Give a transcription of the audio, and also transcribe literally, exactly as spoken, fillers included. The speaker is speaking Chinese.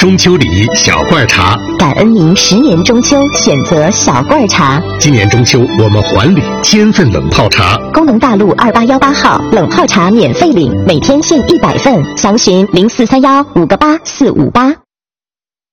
中秋礼小罐茶， 感恩您十年中秋选择小罐茶。 今年中秋我们还礼千份冷泡茶。 工农大路二八幺八号冷泡茶免费领，每天限一百份，详询零四三幺五个八四五八。